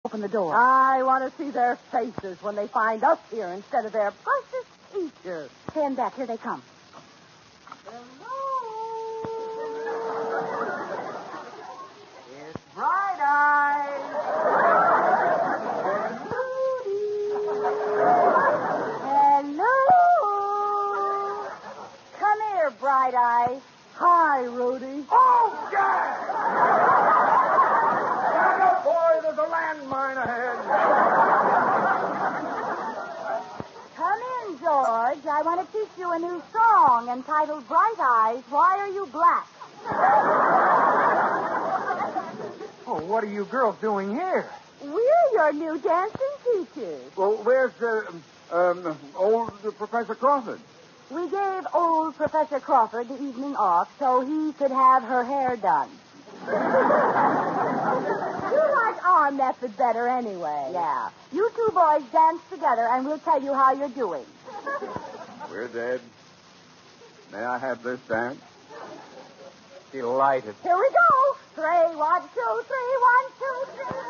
open the door. I want to see their faces when they find us here instead of their precious teacher. Stand back. Here they come. It's Bright Eyes. Hello. Come here, Bright Eyes. Hi, Rudy. Oh, yeah! Stand up, boy. There's a landmine ahead. Come in, George. I want to teach you a new song entitled Bright Eyes, Why Are You Black? Oh, what are you girls doing here? We're your new dancing teachers. Well, where's old Professor Crawford? We gave old Professor Crawford the evening off so he could have her hair done. You like our method better anyway. Yeah. You two boys dance together and we'll tell you how you're doing. We're dead. May I have this dance? Delighted. Here we go. 3, 1, 2, 3, 1, 2, 3, 1.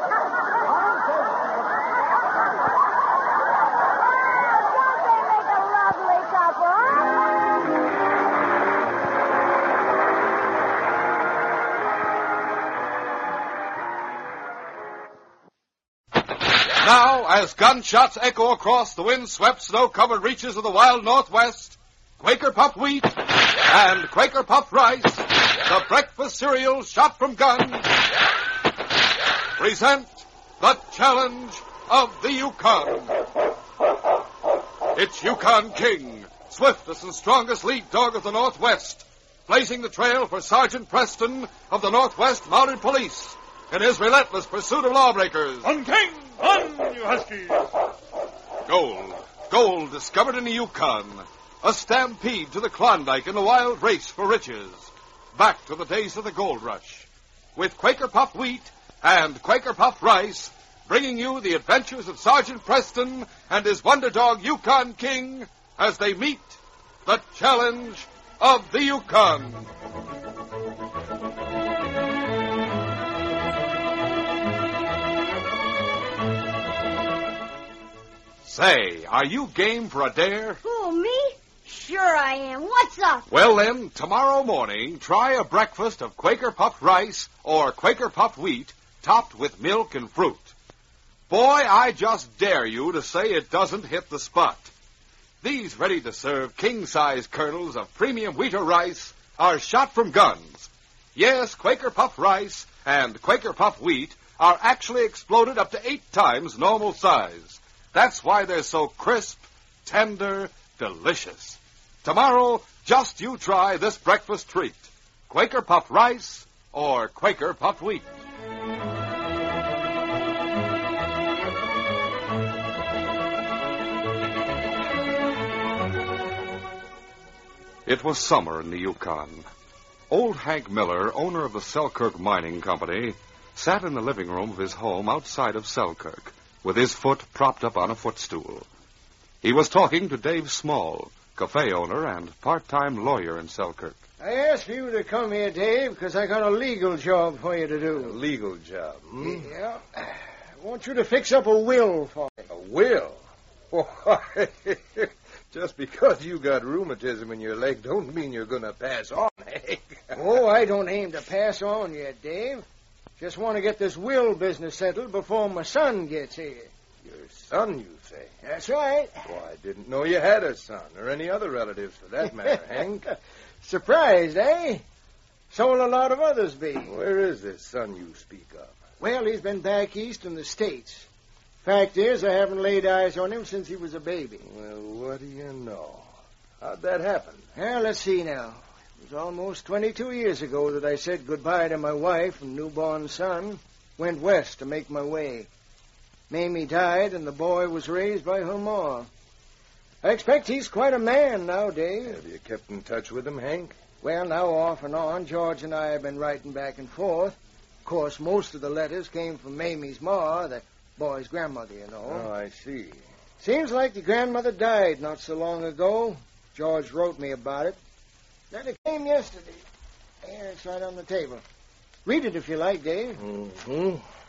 Don't they make a lovely couple? Now, as gunshots echo across the wind-swept, snow-covered reaches of the wild Northwest, Quaker Puffed Wheat and Quaker Puffed Rice, the breakfast cereal shot from guns, present the challenge of the Yukon. It's Yukon King, swiftest and strongest lead dog of the Northwest, blazing the trail for Sergeant Preston of the Northwest Mounted Police in his relentless pursuit of lawbreakers. On, King! On, you huskies! Gold discovered in the Yukon. A stampede to the Klondike in the wild race for riches. Back to the days of the gold rush. With Quaker Puffed Wheat and Quaker Puffed Rice, bringing you the adventures of Sergeant Preston and his wonder dog Yukon King as they meet the challenge of the Yukon. Say, are you game for a dare? Who, me? Sure I am. What's up? Well, then, tomorrow morning, try a breakfast of Quaker Puffed Rice or Quaker Puffed Wheat topped with milk and fruit. Boy, I just dare you to say it doesn't hit the spot. These ready-to-serve king-size kernels of premium wheat or rice are shot from guns. Yes, Quaker Puffed Rice and Quaker Puffed Wheat are actually exploded up to 8 times normal size. That's why they're so crisp, tender, delicious. Tomorrow, just you try this breakfast treat. Quaker Puffed Rice or Quaker Puffed Wheat. It was summer in the Yukon. Old Hank Miller, owner of the Selkirk Mining Company, sat in the living room of his home outside of Selkirk, with his foot propped up on a footstool. He was talking to Dave Small, cafe owner and part-time lawyer in Selkirk. I asked you to come here, Dave, because I got a legal job for you to do. A legal job, hmm? Yeah. I want you to fix up a will for me. A will? Why, just because you got rheumatism in your leg don't mean you're going to pass on, Hank. Oh, I don't aim to pass on yet, Dave. Just want to get this will business settled before my son gets here. Your son, you say? That's right. Well, I didn't know you had a son, or any other relatives for that matter, Hank. Surprised, eh? So'll a lot of others be. Where is this son you speak of? Well, he's been back east in the States. Fact is, I haven't laid eyes on him since he was a baby. Well, what do you know? How'd that happen? Well, let's see now. It was almost 22 years ago that I said goodbye to my wife and newborn son, went west to make my way. Mamie died, and the boy was raised by her ma. I expect he's quite a man now, Dave. Have you kept in touch with him, Hank? Well, now off and on, George and I have been writing back and forth. Of course, most of the letters came from Mamie's ma, the boy's grandmother, you know. Oh, I see. Seems like the grandmother died not so long ago. George wrote me about it. Letter came yesterday. Here, it's right on the table. Read it if you like, Dave. Mm-hmm.